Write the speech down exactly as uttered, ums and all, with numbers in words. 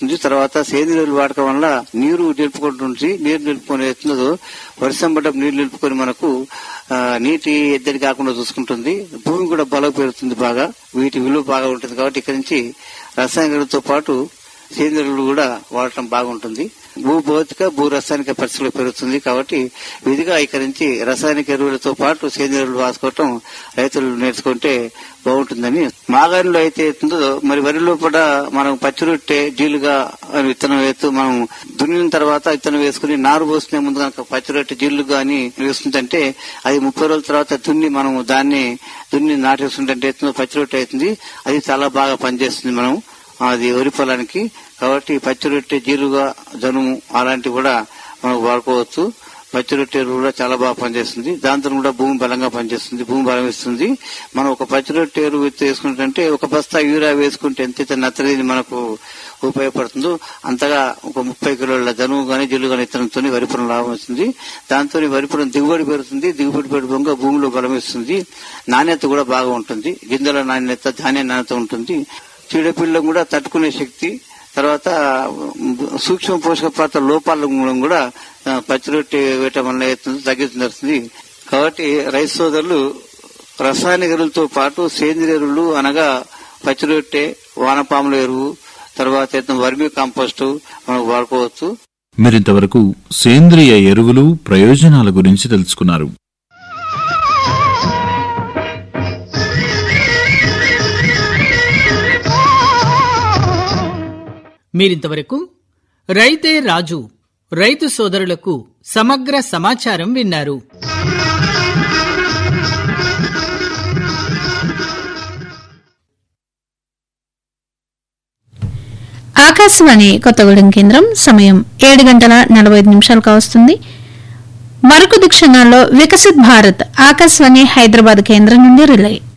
వస్తుంది. తర్వాత సేంద్రియ ఎరువులు వాడకం వల్ల నీరు నిలుపుకుంటుంది. నీరు నిలుపుకొని ఎత్తున్నదో వర్షం పడ్డ నీరు నిలుపుకొని మనకు నీటి ఎద్దడి కాకుండా చూసుకుంటుంది. భూమి కూడా బలం పెరుగుతుంది బాగా. వీటి విలువ బాగా ఉంటుంది. కాబట్టి ఇక్కడి నుంచి రసాయన ఎరువులతో పాటు సేంద్రియ ఎరువులు కూడా వాడటం బాగుంటుంది. భూ భౌతిక భూ రసాయనిక పరిస్థితులు పెరుగుతుంది. కాబట్టి విధిగా ఇక్కడి నుంచి రసాయనిక ఎరువులతో పాటు సేంద్రియ ఎరువులు వాసుకోవటం రైతులు నేర్చుకుంటే బాగుంటుందని. మాగాణిలో అయితే అవుతుందో మరి వరిలో కూడా మనం పచ్చి రొట్టె జీలుగా విత్తనం వేస్తూ మనం దున్నిన తర్వాత విత్తనం వేసుకుని నారు పోసుకునే ముందు కనుక పచ్చి రొట్టె జీలుగా అని వేస్తుందంటే అది ముప్పై రోజుల తర్వాత దున్ని మనం దాన్ని దున్ని నాటేస్తుంటే పచ్చి రొట్టె అవుతుంది. అది చాలా బాగా పనిచేస్తుంది మనం అది వరి పొలానికి. కాబట్టి పచ్చి రొట్టె జీలుగా జనుము అలాంటివి కూడా మనం వాడుకోవచ్చు. పచ్చి రొట్టె కూడా చాలా బాగా పనిచేస్తుంది. దాంతో కూడా భూమి బలంగా పనిచేస్తుంది. భూమి బలం ఇస్తుంది. మనం ఒక పచ్చి రొట్టె ఎరువు వేసుకుంటే ఒక బస్తా యూరియా వేసుకుంటే ఎంతైతే నత్రజని మనకు ఉపయోగపడుతుందో అంతగా ఒక ముప్పై కిలోల జనుము గానీ జిల్లు గానీ ఇత్తనంతో వరి పొలం లాభం వస్తుంది. దాంతో వరి పొలం దిగుబడి పెరుగుతుంది. దిగుబడి పెరుగుగా భూమిలో బలం ఇస్తుంది. నాణ్యత కూడా బాగా ఉంటుంది. గింజల నాణ్యత ధాన్య నాణ్యత ఉంటుంది. చీడపిల్లను కూడా తట్టుకునే శక్తి, తర్వాత సూక్ష్మ పోషక పాత్ర లోపాల కూడా పచ్చి రొట్టె వేయటం వల్ల తగ్గిస్తుంది. కాబట్టి రైతు సోదరులు రసాయనిక ఎరువులతో పాటు సేంద్రియ ఎరువులు అనగా పచ్చి రొట్టె, వానపాముల ఎరువు, తర్వాత వర్మీ కాంపోస్టు మనం వాడుకోవచ్చు. మీరింతవరకు సేంద్రియ ఎరువులు ప్రయోజనాల గురించి తెలుసుకున్నారు. మీరింతవరకు రైతే రాజు రైతు సోదరులకు సమగ్ర సమాచారం విన్నారు. ఆకాశవాణి కొత్తగూడెం కేంద్రం సమయం ఏడు గంటల నలభై ఐదు నిమిషాలు కావస్తుంది. మరికొద్ది క్షణాల్లో వికసిత్ భారత్ ఆకాశవాణి హైదరాబాద్ కేంద్రం నుండి రిలే.